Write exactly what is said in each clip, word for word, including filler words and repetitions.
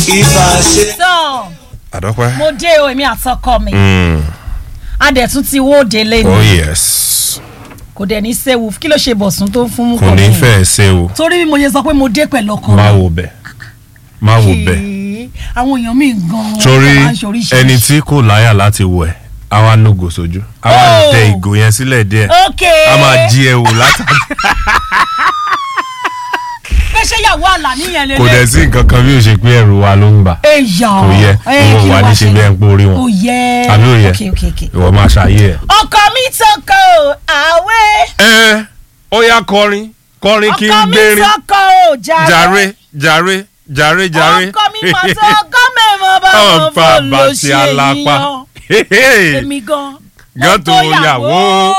so àdọ́pẹ́. mo dé o èmi àtọkọ mi adẹ̀ tún ti wó de lẹ́nu. oh yes. kò dẹ̀ ní séwu kí ló ṣe bọ̀sùn tó fún mú kò ní fẹ́ séwu. torí bí mo yẹ sọ pé mo dé pẹ̀lú ọkọ. má wo bẹ̀ má wo bẹ̀. àwọn èèyàn mi gan-an. torí ẹni tí kò láyà láti wọ̀ ẹ́ àwa nógò sójú àwa tẹ ìgò yẹn sílẹ̀ díẹ̀ a máa jí ẹ wò látàrí. pé ṣé yàwó àlà níyẹn lélẹ̀. kò dẹ̀ sí nǹkan kan bí o ṣe pé ẹrù wa ló ń bà. ẹ̀yà kò yẹ ìwọ wà ní ṣe bí ẹ ń porí wọn. kò yẹ àbí ò yẹ ìwọ máa ṣàyè ẹ. ọkọ mi tọkọ àwẹ. ẹ ó yá kọrin kọrin kí n gbérin. ọkọ mi tọkọ jàre jàre jàre jàre. ọkọ mi máa tọkọ mẹ́mọ́ bá wọn fò lọ ṣe yíyan. èmi gan gan tó yàwó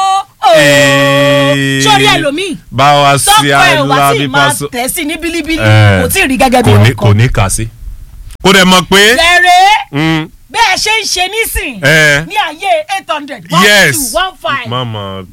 sórí ẹlòmíì bá wa sí àìlá bí pásọ tẹ̀ sí ní bílíbílí kò tí ì rí gẹ́gẹ́ bí ọkọ kò ní kà sí kò dẹ̀ mọ̀ pé lẹ́rẹ̀ bẹ́ẹ̀ ṣe ń ṣe nísìn ní ayé eight hundred one two one five mama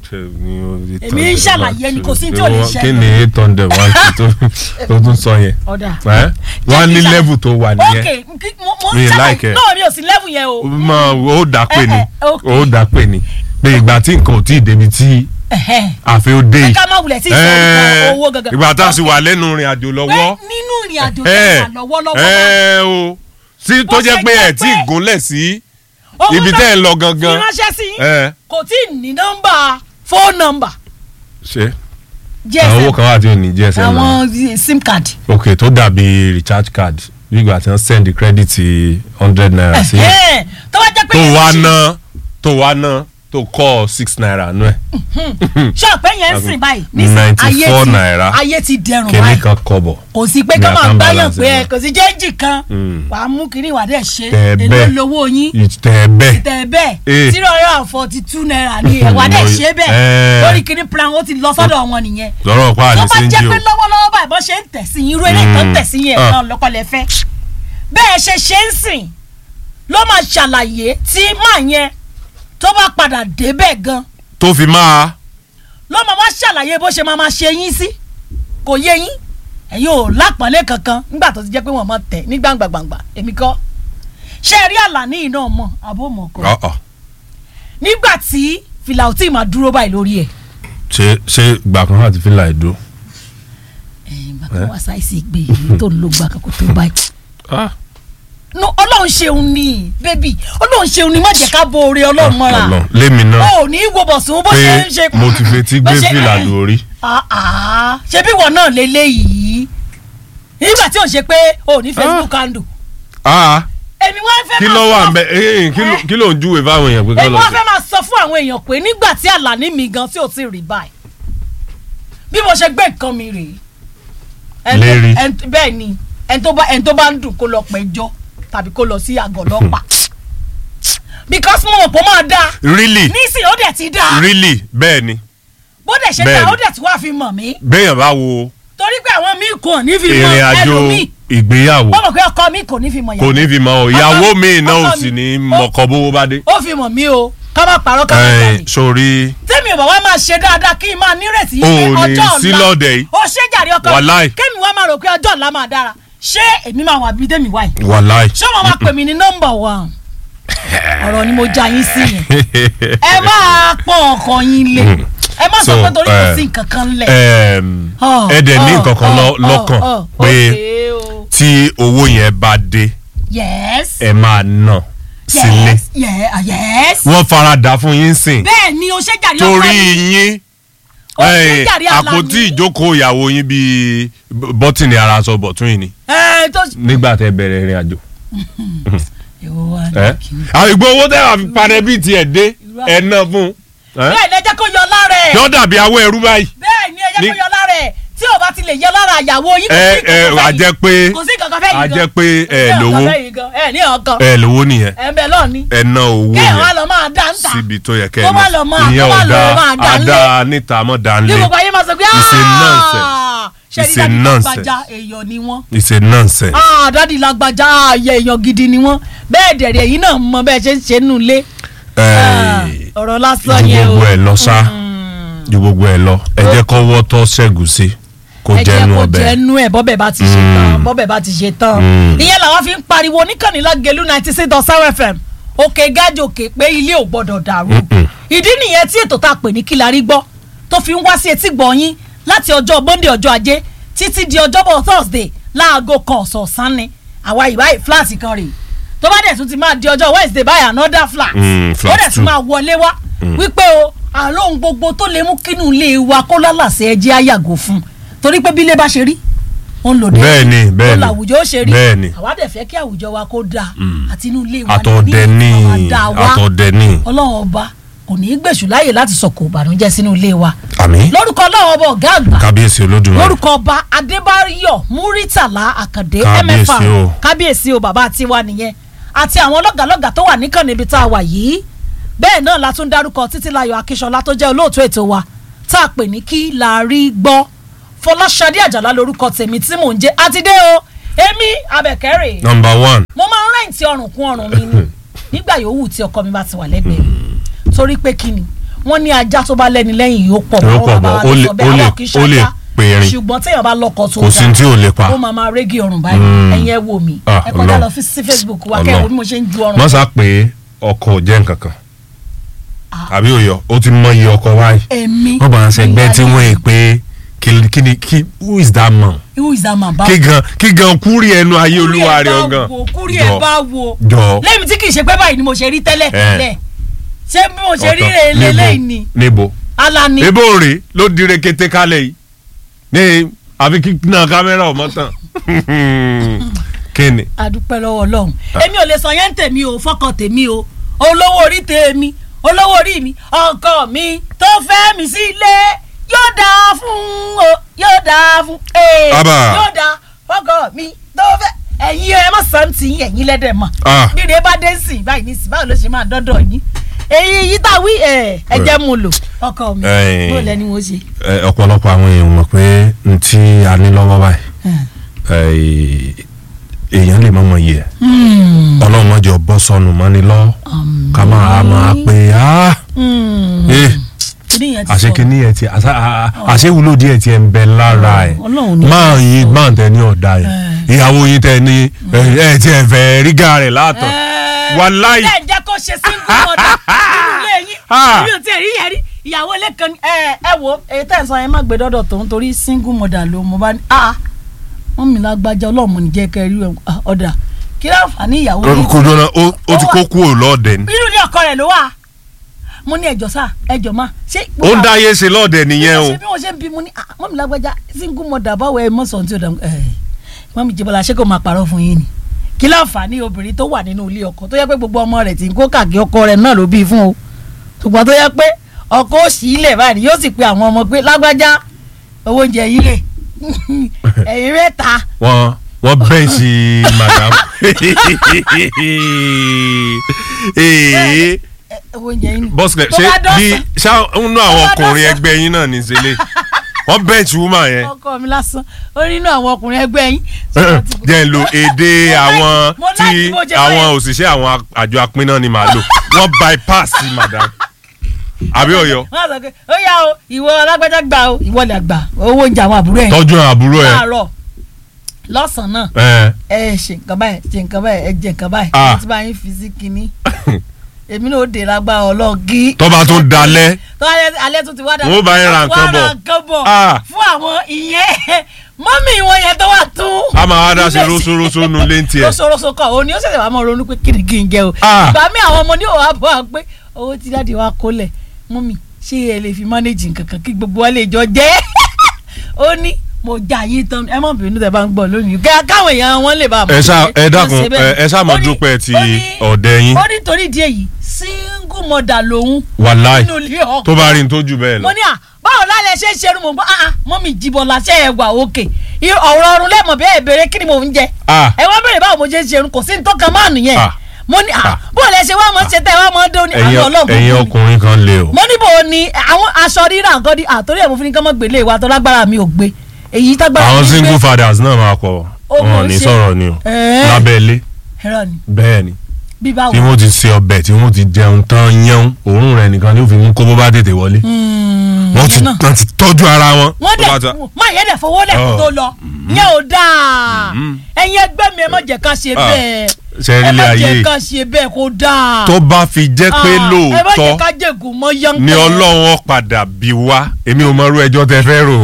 èmi ń ṣàlàyé ni kò sí tí ò lè ṣẹlẹ̀ kí ni eight hundred one two tó tún sọ yẹn wọ́n ní level tó wà nìyẹn mi ṣàlàyé náà mi ò sí level yẹn o ó dà pé ni ó dà pé ni pé ìgbà tí nǹkan ò tí ì débi tí àfi ó dé yìí ká má wulẹ̀ tí ì sọ owó gangan ìgbà tá a sì wà lẹ́nu ìrìn àjò lọ́wọ́ nínú ìrìn àjò tó wà lọ́wọ́lọ́wọ́ o sí tó jẹ́ pé ẹ̀ tí ì gúnlẹ̀ sí ibi tẹ́ ẹ̀ lọ gangan ìránṣẹ́ sí kò tí ì ní nọ́mbà fóònù nọ́mbà. ṣé àwọn owó kan wà tí ò ní G S M àwọn sim card. ok tó dàbí recharge card nígbà tí wọ́n send credit hundred naira sí tó wá ná tó wá ná tó kọ́ six naira nú ẹ̀. ṣé ọ̀pẹ yẹn ń sìn báyìí ninety four naira ayé ti dẹrùn báyìí kìíní kan kọ́bọ̀. kò sí pé ká máa gbáyàn pé ẹ kò sí jẹ́ǹjì kan wàá mú kìíní wà dẹ̀ ṣe èlò lówó yín tẹ̀ẹ̀bẹ̀ tẹ̀ẹ̀bẹ̀ zero hundred and forty two naira ni ẹ̀ wà dẹ̀ ṣe bẹ́ẹ̀ lórí kìíní plan ó ti lọ sọ́dọ̀ wọn nìyẹn. lọ́rọ̀ pa àlè sí ń jí o. tó bá jẹ́ pé lọ́wọ́lọ́wọ́ báyìí bọ́ ṣe ń tẹ̀ sí irú eléyìí tó ń tẹ̀ sí yẹn náà lọ́kọ̀lẹ́ fẹ́ bẹ́ẹ̀ ṣe ṣe ń sìn ló máa ṣàlàyé tí máa yẹn tó bá padà débẹ̀ gan. tó fi máa. ló máa wá ṣàlàyé bó ṣe máa máa ṣe yín sí kò yé yín ẹ̀yin ò lápọ̀nlé kankan nígbà tó ti jẹ́ pé wọ́n máa tẹ̀ ní gbàngbàngbà èmi kọ́ ṣé ẹ rí Àlàní yìí náà mọ̀ àbó mọ̀ kọ́ nígbà tí fìlà ò tí ì máa dúró báyìí lórí ẹ̀. ṣé ṣé gbà kan láti fìlà ẹ̀ dúró. ẹ gbà kan wá sáìsì ìgbé yìí tó ń lo gbà kan kó tó báyìí no ọlọ́run ṣeun ni bébì ọlọ́run ṣeun ni má jẹ́ ká bo oore ọlọ́run mọ́ra lémi náà o ní wo bọ̀sùn bó ṣe ń ṣe pé mo ti fetí gbé fìlà lórí. ṣé bí wọn náà lélẹ́yìí nígbà tí o ṣe pé o ní Facebook handle. èmi wọ́n fẹ́ máa sọ kí ló wà ń bẹ kí ló ń júwe fáwọn èèyàn pé kí ló ń èmi wọ́n fẹ́ máa sọ fún àwọn èèyàn pé nígbà tí Àlàní mi gan tí o ti rí báyìí bí mo ṣe gbé nǹkan mi rèé lérí bẹ́ẹ̀ ni ẹni tó bá ń dùn kó lọ pẹ́jọ́ tàbí kó lọ sí àgọ́ ọlọ́pàá because mo mọ̀ pé ó máa dáa. really nísìnyí ó dẹ̀ ti dáa. really bẹ́ẹ̀ ni. bó dẹ̀ ṣe dáa ó dẹ̀ ti wá fi mọ̀ mí. béèyàn bá wo. torí pé àwọn míì kò ní fi mọ ìrìn àjò ìgbéyàwó. wọ́n mọ̀ pé ọkọ mi kò ní fi mọ̀ yàwó. kò ní fi mọ̀ o ìyàwó mi náà ò sì ní mọ̀kọ́ bówó bá dé. ó fi mọ̀ mí o ká má parọ́ ká má jalè. sori. tẹ́mi ò bá wá máa ṣe dáadáa kí n máa nírètí pé ọjọ́ ọ̀la ó ṣe jàre ọkọ mi kémi wá máa rò pé ọjọ́ ọ̀la máa dára ṣé èmi máa wà bí dèmi wáyé. wàláì. ṣé wọn máa pè mí ní nọ́mbà one ọ̀rọ̀ ni mo já yín sí yẹn ẹ máa pọ́n ọkàn yín lé ẹ má sọ pé torí kò sí nǹkan kan lẹ̀. ẹ dẹ̀ ní nǹkan kan lọ́kàn pé tí owó yẹn bá dé ẹ máa ná sílé wọ́n fara dà fún yín sìn bẹ́ẹ̀ ni o ṣe jàre ọkọ torí yín àpótí ìjókòó ìyàwó yín bíi bọ́tìnì ara aṣọ bọ̀tún yìí ni nígbà tẹ bẹ̀rẹ̀ ìrìn àjò. ìgbó owó tẹ́ wà panẹ́ bíi tiẹ̀ dé ẹ̀ ná fún. bẹ́ẹ̀ ni ẹ jẹ́ kó yọ lára ẹ̀. yọ dàbí awọ ẹrú báyìí. bẹ́ẹ̀ ni ẹ jẹ́ kó yọ lára ẹ̀ tí o bá ti lè yọ lára ìyàwó yín kò sí nǹkan fẹ́ yìí gan. a jẹ́ pé ẹ lówó ẹ ní ọkàn ẹ lówó nìyẹn ẹ bẹ lọ́ọ̀ni ẹ ná owó yẹn kẹ́ ẹ wá lọ máa dá ń ta síbi tó yẹ kẹ́ ẹ kó má lọ máa ìyẹn kó má lọ máa ò dá ń lé dá níta mọ́ dá ń lé ní gbogbo ayé máa sọ pé it's a nonsense it's a nonsense èèyàn ni wọ́n it's a nonsense. ah dádì lágbájá ààyè èèyàn gidi ni wọ́n bẹ́ẹ̀ dẹ̀rẹ̀ èyí náà mọ bẹ́ẹ̀ ṣe ń ṣe nù lé ọ̀rọ̀ lásán yẹn o ju gbogbo ẹ̀ lọ sá ju gbogbo ẹ̀ lọ ẹ jẹ́ kọ́wọ́ tọ́ ṣẹ́gun sí kó jẹnu ọbẹ̀ kó jẹnu ẹ̀ bọ́bẹ̀ bá ti ṣe tán bọ́bẹ̀ bá ti ṣe tán ìyẹn làwọn fi ń pariwo níkànnì Lágelú ninety six dot seven F M òkè gájòkè pé ilé ò gbọ́dọ̀ dàrú ìdí nìyẹn tí ètò tá a pè ní kí la rí gbọ́ tó fi ń wá sí etí gbọ̀nyín láti ọjọ́ Monday ọjọ́ Ajé títí di ọjọ́bọ̀ Thursday láago kan ọ̀sán ni àwa ìbáyìí fúláàtì kan rèé tó bá dẹ̀ tún ti máa di ọjọ́ Wednesday báyìí another flat ó dẹ̀ tún máa wọlé wá wípé o àlóhùn gbogbo tó lè mú kínú ilé wa kó lálàsẹ̀ ẹjẹ́ àyàgò fún torí pé bí ilé bá ṣe rí òun lòdì bẹ́ẹ̀ni bẹ́ẹ̀ni òun làwùjọ ó ṣe rí bẹ́ẹ̀ni àwa dẹ̀ fẹ́ kí àwùjọ wa kó dáa àti inú ilé wa àtọ̀dẹ̀ni àtọ̀dẹ̀ni Ọlọ́run ọba kò ní í gbèsù láàyè láti sọ̀kò ìbànújẹ́ sínú ilé wa. àmín. lórúkọ Ọlọ́run ọba ọ̀gá àgbà kábíyèsí Olódùmarè lórúkọ ọba Adébáyọ̀ Múrítàlá Àkàndé Kábíyèsí mfa o. kábíyèsí o bàbá tiwa nìyẹn àti àwọn lọ́gàlọ́gà tó wà níkàn níbi tá a wà yìí bẹ́ẹ̀ náà la tún dárúkọ Títílayọ̀ Akínsọlá tó jẹ́ olóòtú ètò wa tá a pè ní kí la rí gbọ́ Fọláṣadé Àjàlá lórúkọ tèmi tí mò ń jẹ́ àti dé o èmi Abẹ́kẹ́rẹ́ number one. mo máa ń rẹ́ǹtì ọrùn kún ọrùn mi ni nígbà yòówù tí ọkọ mi bá ti wà lẹ́gbẹ̀ẹ́ mi torí pé kí ni wọ́n ní ajá tó bá lẹ́ni lẹ́yìn yóò pọ̀ bá wọn bá wọn sọ bẹ́ẹ̀ àwọn kì í ṣáká ṣùgbọ́n téèyàn bá lọ́kọ tó kò sí tí ò lè pa ó máa máa régi ọrùn báyìí ẹ̀yin ẹ wò mí ẹ kọjá lọ sí Facebook wa kẹ́ ẹ wo bí mo ṣe ń ju ọrùn. wọ́n sá pé ọkọ jẹ́ nǹkan kan àbí òyọ ó ti mọ iye ọkọ wáyé wọ́n bá ń sẹgbẹ́ tí wọ́n yẹ pé kí ni kí who is that man who is that man báwo kí gan kí gan kúrì ẹnu ayé olúwa rẹ̀ ọ̀gán kúrì ẹ̀ bá wo jọ lẹ́yìn tí kì í ṣe pé báyìí ni mo ṣe rí tẹ́lẹ̀ tẹ́lẹ̀ ṣé bí mo ṣe rí rè lélẹ́yìn ni níbo Alani ebo rè ló dire kété kálẹ̀ yìí ní àbí kí náà kámẹ́rà ọmọ tán kí ni. adúpẹ́ lọ́wọ́ Ọlọ́run èmi ò lè sọ yẹn ń tèmi o fọkàn tèmi o olówó orí tèmi olówó orí mi ọkọ mi tó fẹ́ mi sílé yóò dáa fún o yóò dáa fún ee yóò dáa fọkọ mi tó fẹ́ ẹ̀yin ẹ má sàn tì yín ẹ̀yin lẹ́dẹ̀ mọ̀ bí rẹ bá dé sìn báyìí ní sìn báwo ló ṣe máa dọ́dọ̀ yín èyí yìí tá wí ẹ ẹ jẹ́ mu lò ọkọ mi bó lẹ́ni wọ́n ṣe. ọ̀pọ̀lọpọ̀ àwọn èèyàn mọ̀ pé n tí a ní lọ́wọ́ báyìí èèyàn lè mọ̀ mọ̀ yìí ẹ̀ ọlọ́run má jẹ́ bọ́ sọnù mọ́ni lọ ká máa máa pé àṣekínní ẹ̀ tí àṣewúlò díẹ̀ tí ẹ̀ ń bẹ lára ẹ̀ máa yín máa tẹ̀ ní ọ̀dà ẹ̀ ìyàwó yín tẹ̀ ní ẹ̀ tí ẹ̀ fẹ́ rígà rẹ̀ látọ̀ wàláì. ẹ jẹ́ kó ṣe single mother nínú ilé yín mi ò tiẹ̀ rí yẹn rí ìyàwó lẹ́kan ẹ ẹ wo èyí tẹ̀ ń sọ yẹn má gbé dọ́dọ̀ tòun torí single mother ló mo bá ní ah wọ́n mi lágbájá ọlọ́mọ ní jẹ́ kẹ́ rí ọ̀dà kí ló fà ní ìyàwó yìí. kò jọ náà ó ti kó kúrò lọ́ọ̀dẹ̀ ni. inú ilé ọkọ rẹ̀ ló wà mo ní ẹjọ́ sá ẹjọ́ má. ó ń dá ayé ṣe lọ́ọ̀dẹ̀ nìyẹn o. bí wọ́n ṣe ń bí mo ní wọ́n mi lágbájá single mother báwo ẹ mọ̀ sọ̀n tí ó dà wọ́n mi jẹ́bọ́lá ṣé kò máa parọ́ fún yín ni kí láǹfààní obìnrin tó wà nínú ilé ọkọ tó yẹ pé gbogbo ọmọ rẹ̀ tí ń kó kàkí ọkọ rẹ̀ náà ló bí fún o ṣùgbọ́n tó yẹ pé ọkọ ó sì ilẹ̀ báyìí yóò sì pe àwọn ọmọ pé lágbájá owó oúnjẹ yìí lè ẹ̀yin mẹ́ta. wọ́n wọ́n bẹ́ẹ̀ sí madam. bọ́sùlẹ̀ ṣé bí ṣá ń ná àwọn ọkùnrin ẹgbẹ́ yín náà ní sílé wọ́n bench woman yẹn. ọkọ mi lásán ó nínú àwọn ọkùnrin ẹgbẹ́ yín. jẹ́ ń lo èdè àwọn tí àwọn òṣìṣẹ́ àwọn àjọ apínná ni màá lò wọ́n bypass sí madam àbí ọyọ. wọ́n sọ pé ó yá o ìwọ alágbájá gbà o ìwọ lè gbà owó oúnjẹ àwọn àbúrò ẹ̀. tọ́jú àwọn àbúrò ẹ̀. láàárọ̀ lọ́sàn-án náà ẹ ṣe nǹkan báyìí ṣe nǹkan báyìí ẹ jẹ nǹkan báyìí ẹ ti bá yín fi sí kinní èmi náà ó dè lágbára ọlọ́ọ̀gì. tọ́ba tó dalẹ̀. tọ́ba alẹ́ tó ti wá dalẹ̀. wọ́n bá yẹn ra nǹkan bọ̀. wọ́n ra nǹkan bọ̀ fún àwọn ìyẹn mọ́mì wọn yẹn tó wà tún. a máa wá dá sí rósórósó nu léntì ẹ̀. rósórósó kọ òun ni ó ṣẹ̀ṣẹ̀ wá máa ronú pé kìnìún kì í jẹ o. ìgbà mi àwọn ọmọ ní òwò àbọ̀ à pé owó tí dáàdi wa kólẹ̀ mọ́mì ṣé ẹ lè fi mánéjì nǹkan kan kí gbogbo wa lè jọ jẹ́ ó ní mo jà yín tán ẹ mọ̀ bínú tẹ bá ń gbọ́ lónìí káwọn èèyàn wọn lè bá a mọ̀. ẹ ṣá ẹ dákun ẹ ṣá mọ̀ dúpẹ́ ti ọ̀dẹ yín. ó ní torí ìdí èyí single mother lòun. wàláì tó bá rí n tó jù bẹ́ẹ̀ lọ. mo ní à báwo lálẹ́ ṣe ń ṣerú mo gbọ́ ah ah mọ́mì Jíbọ́lá ṣe é wà òkè ọ̀rọ̀ ọ̀run lẹ́mọ̀ bẹ́ẹ̀ béèrè kí ni mò ń jẹ. ẹ wá béèrè báwo mo ṣe ń ṣerú kò sí ní tó kan máa nìyẹn. mo ní à bó lẹ ṣe wá mọ ṣe tẹ wá mọ dé ní àwọn ọlọ́gbọ̀n. ẹ̀yin ọkùnrin kan lè o. mo ní bò ní àwọn aṣọ rírà nǹkan di àtòrí ẹ̀ mo fi ní kán mọ́ gbélé wa tó lágbára mi ò gbé èyí tágbára mi gbé. àwọn single fathers náà máa kọ wọn ní sọ̀rọ̀ ni o lábẹ́ ilé bẹ́ẹ̀ ni tí wọ́n ti ṣe ọbẹ̀ tí wọ́n ti jẹun tán yẹun òórùn rẹ̀ nìkan ni ó fi mú kó bó bá tètè wọlé wọ́n yẹn náà wọ́n ti tọ́jú ara wọn. wọ́n dẹ̀ máa yẹ dẹ̀ fowó lẹ̀ kó tó lọ yẹn ò dáa ẹ̀yin ẹgbẹ́ mi ẹ má jẹ́ ká ṣe bẹ́ẹ̀ ẹ má jẹ́ ká ṣe bẹ́ẹ̀ kó dáa. tó bá fi jẹ́ pé lóòótọ́ ẹ má jẹ́ ká jẹ̀gùn mọ́ yánkẹ́ ni Ọlọ́run padà bí wá èmi ò mọ irú ẹjọ́ tẹ fẹ́ rò.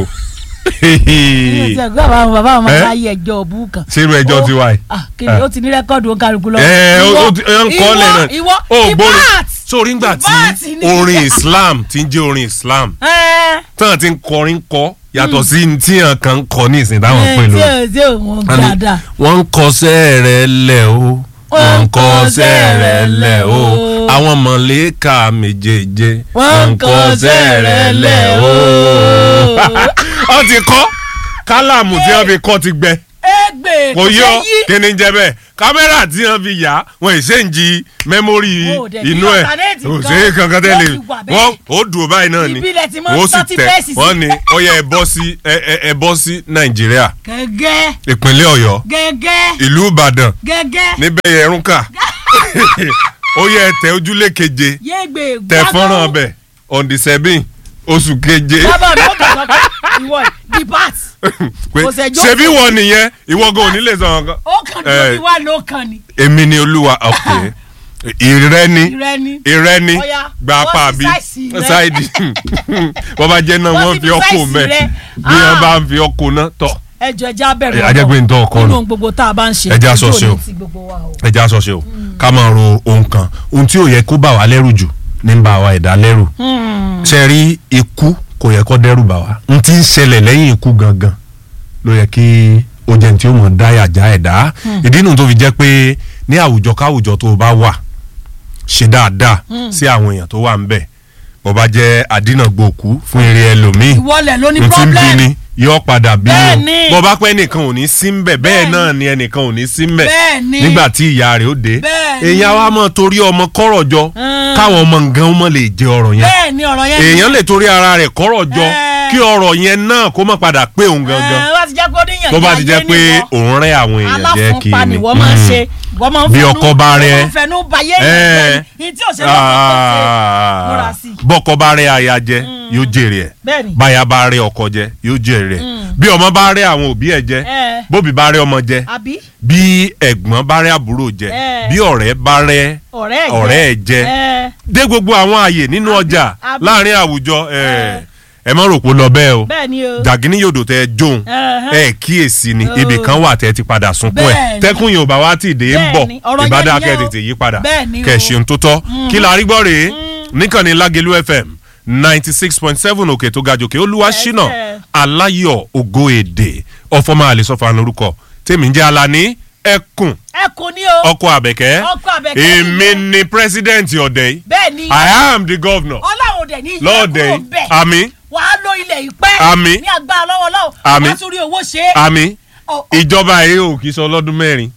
bàbá bàbá ọmọ ayé ẹjọ́ òbú kan. ṣé irú ẹjọ́ ti wáyé. kiri ó ti ní rẹ́kọ́ọ̀dù oníkàlùkù lọ. ẹ ó ti ń kọ́ lẹ́nà ìwọ ìwọ sórí ńgbà tí orin Islam ti ń jẹ́ orin Islam tán ti ń kọrin kọ́ yàtọ̀ sí tí yàn kan ń kọ ní ìsìn táwọn pè lọ. wọ́n ń kọsẹ́ rẹ̀ lẹ̀ o wọ́n ń kọsẹ́ rẹ̀ lẹ̀ o àwọn mọ̀lẹ́kà méjèèjì wọ́n ń kọsẹ́ rẹ̀ lẹ̀ o. wọ́n ti kọ́ kálàmù tí wọ́n fi kọ́ ti gbẹ. ẹgbẹ́ kò yọ kí ni jẹ bẹ́ẹ̀ kámẹ́rà tí wọ́n fi yà wọ́n ìṣèǹjì mẹ́mórì inú ẹ̀ kò sí kankan tẹ́lẹ̀ wọ́n ó dùn báyìí náà ni wọ́n sì tẹ̀ wọ́n ní ó yẹ ẹ bọ́ sí ẹ bọ́ sí Nàìjíríà ìpínlẹ̀ Ọ̀yọ́ ìlú Ìbàdàn níbẹ̀ yẹ ẹrúnkà ó yẹ ẹ tẹ ojúlé keje tẹ fọ́nrán ọbẹ̀ on the seven oṣù keje. bàbá mi ó kàn sọ pé ìwọ di bat. ṣebí wọ nìyẹn ìwọ gan ò ní lè sọ ọkàn. ó kàn tó ti wá ló kàn ni. èmi ni Olúwa ọkùnrin ìrẹ́ni ìrẹ́ni gba apá bí ṣáìdì wọ́n bá jẹ́ náà wọ́n fi ọkọ̀ mẹ́ bí wọ́n bá ń fi ọkọ̀ náà tọ̀. ẹjọ ẹja bẹ̀rẹ̀ ọkọ ajẹgbẹ ntọ ọkọ nínú gbogbo tá a bá ń ṣe ẹja sọsẹ o ẹja sọsẹ o ká máa ro ohun kan ohun tí ò yẹ kó bà wá lẹ́rù jù ní ń bà wá ẹ̀dá lẹ́rù ṣe rí ikú kò yẹ kó dẹ́rù bà wá n ti ń ṣẹlẹ̀ lẹ́yìn ikú gangan ló yẹ kí ó jẹ́ ní tí ó mọ̀ dáyà já ẹ̀dá ìdí nù tó fi jẹ́ pé ní àwùjọ káwùjọ tó bá wà ṣe dáadáa sí àwọn èèyàn tó wà ń bẹ̀ bó bá jẹ́ àdínàgbòkú fún eré ẹlòmíì ìwọlẹ̀ ló ní problem yóò padà bí o bó bá pẹ́ nìkan ò ní sí ń bẹ̀ bẹ́ẹ̀ náà ni ẹnìkan ò ní sí ń bẹ̀ nígbà tí ìyá rẹ̀ ó dé èèyàn wa mọ̀ torí ọmọ kọ́rọ̀ jọ káwọn ọmọ nǹkan mọ̀ lè jẹ ọ̀rọ̀ yẹn èèyàn lè torí ara rẹ̀ kọ́rọ̀ jọ kí ọ̀rọ̀ yẹn náà kó má padà pé òun gangan tó bá ti jẹ́ pé òun rẹ́ àwọn èèyàn jẹ́ kí ni bí ọkọ bá rẹ bọ́kọ bá rẹ aya jẹ yóò jèrè ẹ̀ báyà bá rẹ ọkọ jẹ yóò jèrè ẹ̀ bí ọmọ bá rẹ àwọn òbí ẹ̀ jẹ bóbi bá rẹ ọmọ jẹ bí ẹ̀gbọ́n bá rẹ àbúrò jẹ bí ọ̀rẹ́ bá rẹ ọ̀rẹ́ ẹ̀ jẹ dé gbogbo àwọn àyè nínú ọjà láàrin àwùjọ ẹ̀ ẹ má rò pé lọ bẹ́ẹ̀ o jàgínní yòdò tẹ jóun ẹ kíyèsí ni ibì kan wà tẹ ti padà sunkún ẹ tẹkùn yóò bá wá tì dé ń bọ̀ ìbádá kẹ tètè yí padà kẹ ṣeun tó tọ́ kí la rí gbọ́ rèé níkànnì Lágelú F M ninety six point seven òkè tó ga jòkè Olúwaṣínà Aláyọ̀ Ògo Èdè ọ̀fọ̀mọ àlesọ́fà lórúkọ tèmi ń jẹ́ Alani ẹkùn ẹkùn ni o ọkọ Àbẹ̀kẹ́ èmi ni president ọ̀dẹ̀ yìí bẹ́ẹ̀ni I am the governor ọlọ́run dẹ̀ ní lọ́ọ̀dẹ̀ yìí àmín wàá lo ilẹ̀ ìpẹ́ àmín ní agbára lọ́wọ́ lọ́wọ́ àmín wàá tún rí owó ṣe. àmín ìjọba yìí ò kì í sọ lọ́dún mẹ́rin.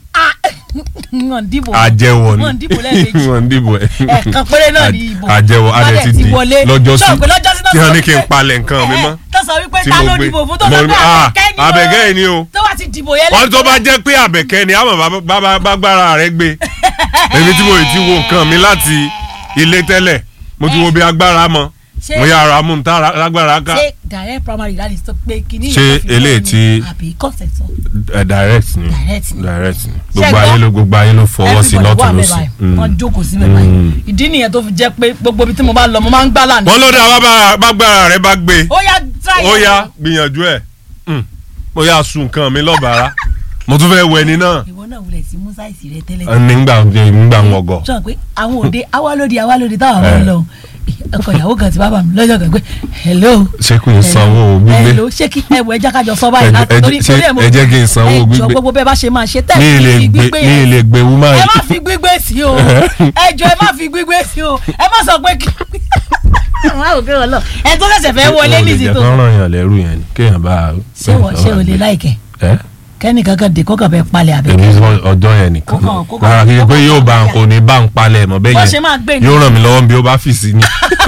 wọ́n dìbò àjẹwò ni wọ́n dìbò lẹ́ẹ̀mejì wọ́n dìbò ẹ̀. ẹ̀ẹ̀kan péré náà ní ìbò àjẹwò adẹ ti di lọ́jọ́ sí tí wọ́n ní kí n palẹ̀ nǹkan mi mọ́. tó sọ wípé ta ló dìbò fún tó sọ pé Àbẹ̀kẹ́ ni o tó wá ti dìbò yẹn lẹ́yìn. wọ́n tó bá jẹ́ pé Àbẹ̀kẹ́ ni àmọ́ bá gbára rẹ̀ gbé èmi tí mo ti wo nǹkan mi láti ilé tẹ́lẹ̀ mo ti wo bí agbára mọ́ mo yára mú un tá lágbára ká. ṣé direct primary láti sọ pé kìíní ṣé eléyìí ti àbí concept sọ. direct ni direct ni gbogbo ayé ló gbogbo ayé ló fọwọ́ sí lọ́tún lọ́sí. wọ́n jókòó sí mẹ́ta yìí ìdí nìyẹn tó fi jẹ́ pé gbogbo ibi tí mo bá lọ mo máa ń gbá lànà. wọ́n ló dá bágbára rẹ̀ bá gbé. ó yá try. ó yá gbìyànjú ẹ̀ mo yá sun nǹkan mi lọ́bàárà mo tún fẹ́ wẹ ni náà. ìwọ náà wulẹ̀ sí musa ìsì rẹ tẹ́lẹ̀. nígbà nígbà wọn gọ. sọ pé àwọn òde awálóde awálóde táwọn ọmọ lọ ọkọ ìyàwó kan ti bàbá mi lọ́jọ́ kan pé hello. ṣé kò ń sanwó gbígbé. hello ṣé kí ẹwọ ẹja kájọ sọ báyìí láti torí torí ẹ mo ẹ jẹ́ kí n sanwó gbígbé. ẹjọ gbogbo bẹ́ẹ̀ bá ṣe máa ṣe tẹ́ ẹ fi gbígbé yẹn. ní ilé gbé wúmá yìí. ẹ má fi gbígbé sí o ẹjọ ẹ má fi gbígbé sí o ẹ má sọ pé kí. ẹ tó ṣẹ̀ṣẹ̀ fẹ́ wọlé nìsí tó. ìjẹ̀kan ràn yàn lẹ́rù yẹn kéèyàn bá. ṣé wọ́n ṣé o lè láìkẹ́ kẹ́ni kankan dè kó kàn fẹ́ palẹ̀ Àbẹ̀kẹ́. èmi ọjọ́ yẹn nìkan náà kí n pé yóò bá kò ní bá ń palẹ̀ mọ́ bẹ́ẹ̀ yẹn yóò ràn mí lọ́wọ́ bí ó bá fì sí ni.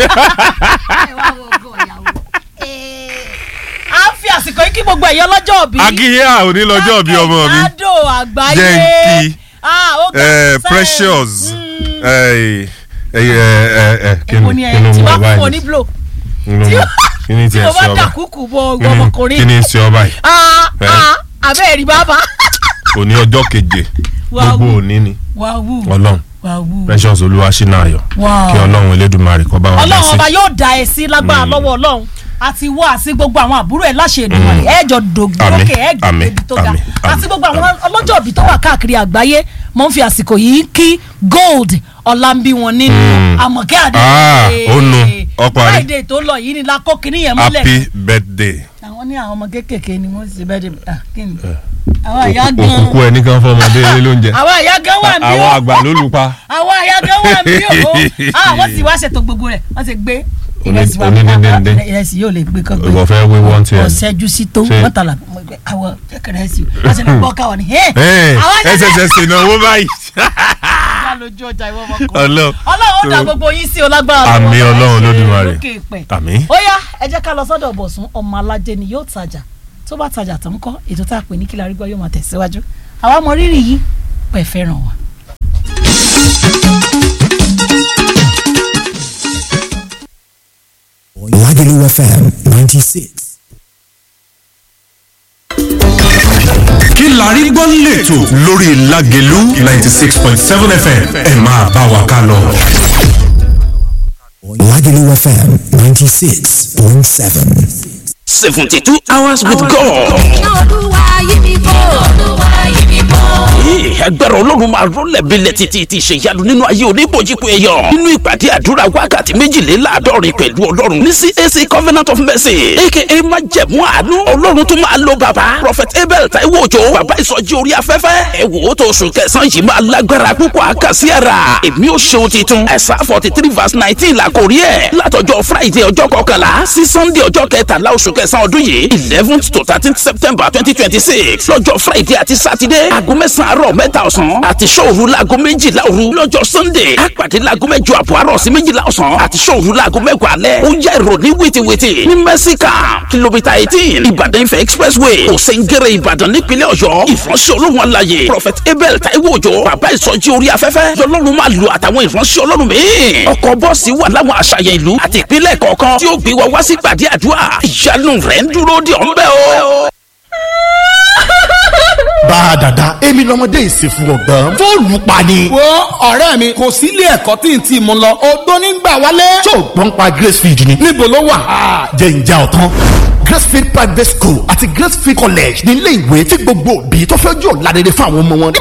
a fi àsìkò yìí kí gbogbo ẹ̀yọ́ lọ́jọ́ bí. akíyà òní lọ́jọ́ bí ọmọ mi àdó àgbáyé jẹ́ǹkì precious kí ló mú ọ báyìí kí kí ni tiẹ̀ tí mo bá ṣe ọba dàkúkú bọ ọmọkùnrin. kí ni ṣe ọba yìí. abẹ́ ẹ̀rí bàbá. òní ọjọ́ keje gbogbo òní ni ọlọ́run precious olúwaṣínàyọ̀ kí ọlọ́run elédùmarè kó bá wa dá sí. ọlọ́run ọba yóò dá ẹ sí lágbára lọ́wọ́ ọlọ́run àti wá àti gbogbo àwọn àbúrò ẹ̀ láṣẹ Èdùmàrè ẹ̀jọ̀ dògbòkè ẹ̀gbẹ́ ibi tó ga àti gbogbo àwọn ọlọ́jọ́ òbí tó wà káàkiri àgbáyé mo ń fi àsìkò yìí kí gold ọ̀làǹbí wọn nínú àmọ̀kẹ́ àdé ònu ọ̀parí friday tó lọ yìí ni la kó kinní yẹn mọ́lẹ̀. happy birthday. àwọn ní àwọn ọmọ kéékèèké ni wọ́n ṣe birthday kí ni àwọn àyà gan òkùnkù ẹ nìkan fọmọdé lóúnjẹ àwọn àyà gan wà ní o àwọn àgbà lólùpa àwọn àyà gan wà ní o àwọn sì wá ṣètò gbogbo rẹ̀ wọ́n ti gbé ìrẹsì wa ìrẹsì yóò lè gbé kọ́ gbé ìwọ fẹ́ wé wọ́n tiẹ̀ ọ̀sẹ́jú sí tó mọ́tàlá àwọn ìrẹsì wọ́n ti lè gbọ́ káwọn ni. ẹsẹsẹ ṣènáwó báyìí. lójú ọjà ìwọ ọmọkùnrin ọlọ́run ó dá gbogbo yín sí ọlágbára àmì ọlọ́run lódùmarè àmì. ó yá ẹ jẹ́ ká lọ sọ́dọ̀ Bọ̀sún ọmọ alájẹ ni yóò tajà tó bá tajà tó ń kọ́ ètò tá a pè ní kí la rí gbọ́ yóò máa tẹ̀síwájú àwa mọ rírì yìí pẹ̀ fẹ́ràn wa. Lagelu F M ninety-six. kí la rí gbọ́ lẹ́tọ̀ lórí Lagelu ninety six point seven F M ẹ máa bá wa ká lọ. Lagelu F M ninety-six point seven. seventy-two hours with God. agbára ọlọ́run máa rọ́lẹ̀ bílẹ̀ títí ti ṣèyanu nínú ayé oníbòjìpọ̀ ẹ̀yọ̀ nínú ìpàdé àdúrà wákàtí méjìléláàádọ́rin pẹ̀lú ọlọ́run ní C A C Covenant of Mercy aka májẹ̀mú àánú ọlọ́run tó máa lo bàbá Prophet Abel Taiwo Òjó bàbá ìsọjí orí afẹ́fẹ́ ẹ wò ó tó oṣù kẹsàn-án yìí máa lágbára púpọ̀ àkàsí ara èmi ò ṣeun titun ẹ̀sà forty three verse nineteen la kò rí ẹ̀ látọjọ́ Friday ọjọ́ kọkànlá sí Sunday ọjọ́ kẹtàlá oṣù kẹsàn-án ọdún yìí eleventh to thirteenth September twenty twenty six lọ́jọ́ Friday àti Saturday aago mẹ́sàn-án àárọ̀ mẹ́ta ọ̀sán àti ṣọ́òru láago méjìlá òru lọ́jọ́ Sunday àpàdé láago mẹ́jọ àbọ̀ àárọ̀ sí méjìlá ọ̀sán àti ṣọ́òru láago mẹ́wàá alẹ́ ó yá ìròní wìtìwìtì ní mẹ́síkà kìlómítà eighteen Ìbàdàn Ifẹ̀ expressway òsèǹgẹ̀rẹ̀ Ìbàdàn nípínlẹ̀ Ọ̀yọ́ ìfọ̀nsẹ̀ olóhùn aláyè Prophet Abel Taiwo Òjó bàbá ìsọjí orí afẹ́fẹ́ lọ́lọ́run máa lo àtàwọn ìfọ̀nsẹ̀ ọlọ́run míì ọkọ̀ bọ́ọ̀sì wà láwọn àṣàyàn ìlú àti ìpínlẹ̀ kọ̀ọ̀kan tí ó gbé wa wá sí ìpàdé àdúrà ìyanu rẹ̀ ń dúró dè ọ́ ń bẹ̀ o. bá a dàda èmi lọmọdé ìsìnkú ọgbọ́n fóònù pa ni. wo ọ̀rẹ́ mi kò sí ilé ẹ̀kọ́ tí n ti mú lọ odó nígbà wálé. tó gbọ́n pa Gracefield ni. níbo ló wà. jẹ́ ìjà ọ̀tán. Gracefield private school àti Gracefield college ní ilé ìwé tí gbogbo òbí tó fẹ́ jọ ládẹ́dẹ́ fún àwọn ọmọ wọn.